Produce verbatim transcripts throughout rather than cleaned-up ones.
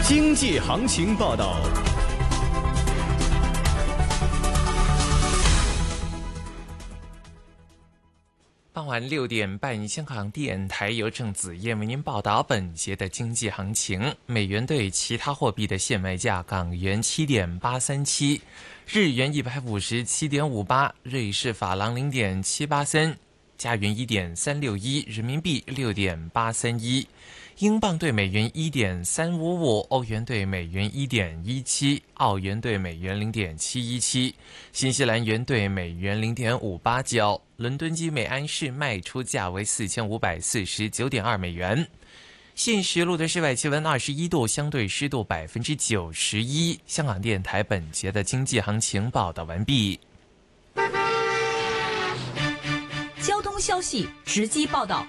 经济行情报道。 傍晚六点半，香港电台由郑子燕为您报道本节的经济行情。美元对其他货币的现卖价：港元七点八三七，日元一百五十七点五八，瑞士法郎零点七八三，加元一点三六一，人民币六点八三一。英镑对美元一点三五五，欧元对美元一点一七，澳元对美元零点七一七，新西兰元对美元零点五八九。伦敦金每安士卖出价为四千五百四十九点二美元。现时录的室外气温二十一度，相对湿度百分之九十一。香港电台本节的经济行情报道完毕。 交通消息直击报道。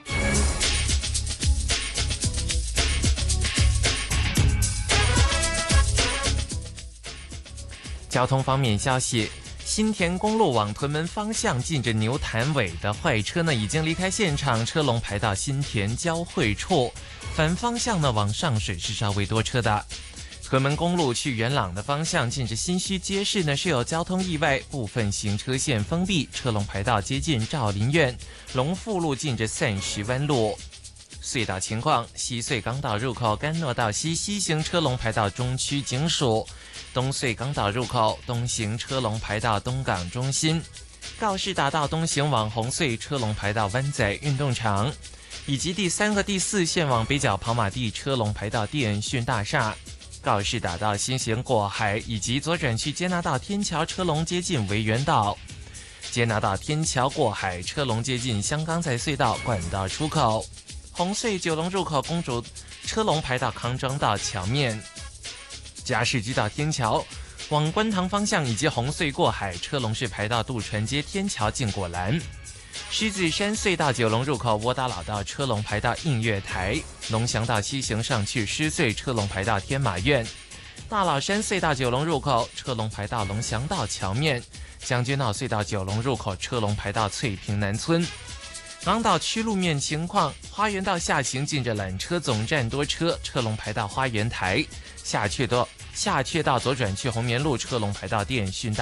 交通方面消息，新田公路往屯门方向近着牛潭尾的坏车呢，已经离开现场，车龙排到新田交汇处。反方向呢，往上水是稍微多车的。屯门公路去元朗的方向，近着新墟街市呢是有交通意外，部分行车线封闭，车龙排到接近兆林苑。龙富路近着散石湾路。隧道情况，西隧港岛入口干诺道西西行车龙排到中区警署，东隧港岛入口东行车龙排到东港中心，告士打道东行往红隧车龙排到湾仔运动场，以及第三和第四线往北角跑马地车龙排到电讯大厦。告士打道新行过海以及左转去接纳道天桥车龙接近维园道，接纳道天桥过海车龙接近香港仔隧道管道出口。红隧九龙入口公主车龙排到康庄道桥面，加士居道天桥往观塘方向以及红隧过海车龙是排到渡船街天桥进果栏。狮子山隧道九龙入口窝打老道车龙排到映月台，龙翔道西行上去狮隧车龙排到天马苑。大老山隧道九龙入口车龙排到龙翔道桥面，将军澳隧道九龙入口车龙排到翠屏南村。港岛区路面情况，花园道下行近着缆车总站多车，车龙排到花园台；下阙道下阙道左转去红棉路，车龙排到电讯大